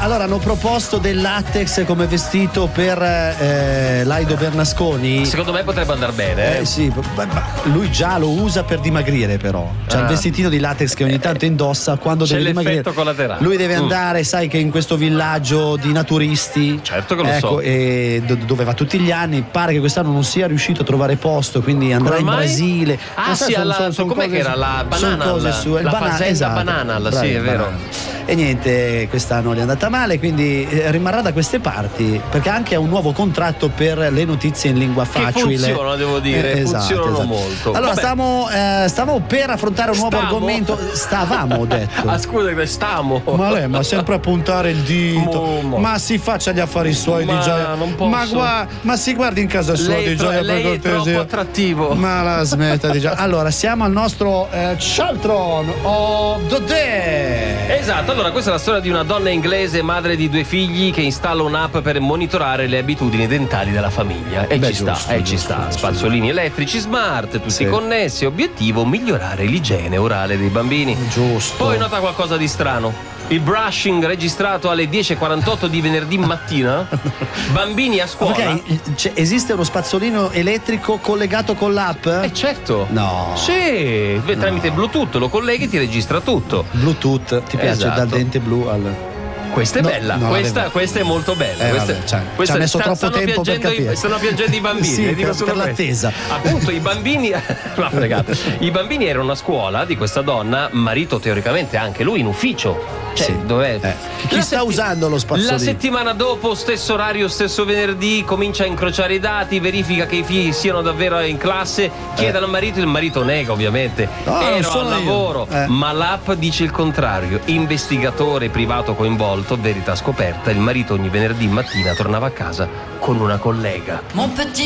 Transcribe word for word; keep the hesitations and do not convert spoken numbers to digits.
allora hanno proposto del latex come vestito per eh, Laido Bernasconi. Secondo me potrebbe andare bene. Eh sì, ma lui già lo usa per dimagrire, però. C'è ah. il vestitino di latex che ogni tanto indossa quando C'è deve dimagrire. Collaterale. Lui deve andare, mm. sai che in questo villaggio di naturisti. Certo che lo ecco, so. E dove va tutti gli anni. Pare che quest'anno non sia riuscito a trovare posto, quindi andrà in Brasile. Ah, sì, sono, alla, sono, sono com'è cose, che era la banana? Cose su, la il banana, fazenda esatto, banana, bravi, sì, è vero. Banana. E niente, quest'anno gli è andata male, quindi rimarrà da queste parti, perché anche ha un nuovo contratto per le notizie in lingua facile. Che funziona, devo dire, eh, esatto, funzionano esatto. molto. Allora stavamo, eh, stavamo per affrontare un nuovo Stavo. argomento. Stavamo, ho detto. Ah, scusa, che stiamo. Ma lei, ma sempre a puntare il dito. Mo, ma si faccia gli affari suoi ma di gioia. Non posso. Ma guarda, ma si guardi in casa sua lei di gioia, lei per è troppo attrattivo. Ma la smetta di gioia. Allora, siamo al nostro eh, Chaltron of the Day. Esatto, allora questa è la storia di una donna inglese, madre di due figli, che installa un'app per monitorare le abitudini dentali della famiglia. E Beh, ci giusto, sta, e ci giusto, sta. giusto. Spazzolini elettrici smart, tutti sì. connessi. Obiettivo: migliorare l'igiene orale dei bambini. Giusto. Poi nota qualcosa di strano. Il brushing registrato alle dieci e quarantotto di venerdì mattina. Bambini a scuola. Ok, c'è, esiste uno spazzolino elettrico collegato con l'app? Eh certo. No. Sì, no. Tramite Bluetooth lo colleghi e ti registra tutto. Bluetooth, ti piace, esatto. Dal dente blu al... Questa è no, bella, no, questa, questa è molto bella. Eh, questa, vabbè, cioè, questa ci ha messo sta, troppo tempo per capire. I, stanno piangendo i bambini. Sì, dico per, per l'attesa. Appunto, i bambini. Ma fregato. I bambini erano a scuola di questa donna, marito teoricamente anche lui in ufficio. Cioè, sì. dov'è? Eh. Chi sta setti- usando lo spazzolino? La settimana dopo, stesso orario, stesso venerdì, comincia a incrociare i dati, verifica che i figli siano davvero in classe, chiede eh. al marito, il marito nega ovviamente. No, Ero al lavoro, eh. ma l'app dice il contrario. Investigatore privato coinvolto, verità scoperta, il marito ogni venerdì mattina tornava a casa con una collega. Mon petit